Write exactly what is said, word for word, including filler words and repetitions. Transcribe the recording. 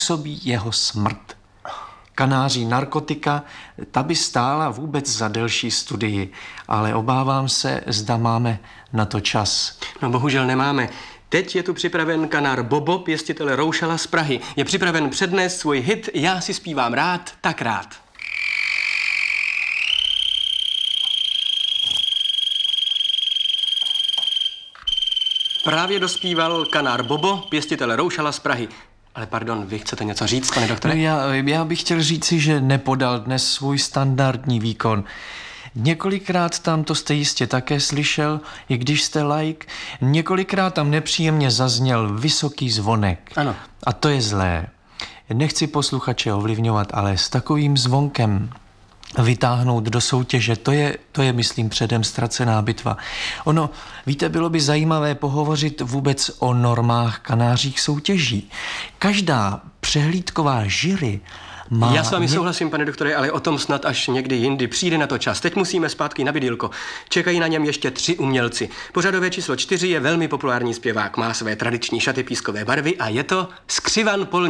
způsobí jeho smrt. Kanáří narkotika, ta by stála vůbec za delší studii, ale obávám se, zda máme na to čas. No bohužel nemáme. Teď je tu připraven kanár Bobo, pěstitel roušala z Prahy. Je připraven přednést svůj hit Já si zpívám rád, tak rád. Právě dospíval kanár Bobo, pěstitel roušala z Prahy. Ale pardon, vy chcete něco říct, pane doktore? No já, já bych chtěl říci, že nepodal dnes svůj standardní výkon. Několikrát tam, to jste jistě také slyšel, i když jste laik, několikrát tam nepříjemně zazněl vysoký zvonek. Ano. A to je zlé. Nechci posluchače ovlivňovat, ale s takovým zvonkem vytáhnout do soutěže, to je, to je, myslím, předem ztracená bitva. Ono, víte, bylo by zajímavé pohovořit vůbec o normách kanářích soutěží. Každá přehlídková jury má... Já s vámi ně... souhlasím, pane doktore, ale o tom snad až někdy jindy. Přijde na to čas. Teď musíme zpátky na bydýlko. Čekají na něm ještě tři umělci. Pořadové číslo čtyři je velmi populární zpěvák. Má své tradiční šaty pískové barvy a je to Skřivan Polní.